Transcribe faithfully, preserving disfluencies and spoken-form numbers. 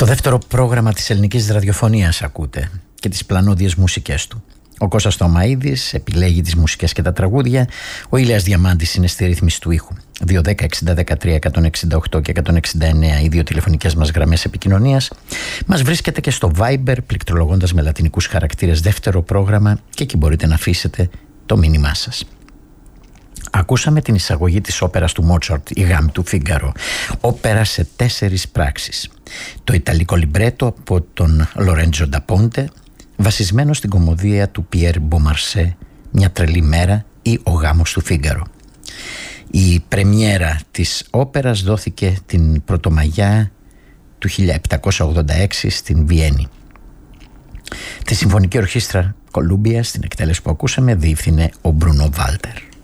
Το δεύτερο πρόγραμμα της ελληνικής ραδιοφωνίας ακούτε και τις πλανόδιες μουσικές του. Ο Κώστας Τωμαΐδης επιλέγει τις μουσικές και τα τραγούδια. Ο Ηλίας Διαμάντης είναι στη ρύθμιση του ήχου. δύο ένα μηδέν εξήντα δεκατρία εκατόν εξήντα οκτώ και εκατόν εξήντα εννέα οι δύο τηλεφωνικές μας γραμμές επικοινωνίας. Μας βρίσκεται και στο Viber πληκτρολογώντας με λατινικούς χαρακτήρες δεύτερο πρόγραμμα και εκεί μπορείτε να αφήσετε το μήνυμά σας. Ακούσαμε την εισαγωγή της όπερας του Μότσαρτ, η Γάμη του Φίγκαρο, όπερα σε τέσσερις πράξεις. Το ιταλικό λιμπρέτο από τον Λορέντζο ντα Πόντε, βασισμένο στην κωμωδία του Πιέρ Μπομαρσέ, Μια τρελή μέρα ή Ο γάμος του Φίγκαρο. Η πρεμιέρα της όπερας δόθηκε την Πρωτομαγιά του χίλια επτακόσια ογδόντα έξι στην Βιέννη. Τη Συμφωνική Ορχήστρα Κολούμπια, στην εκτέλεση που ακούσαμε, διεύθυνε ο Μπρούνο Βάλτερ.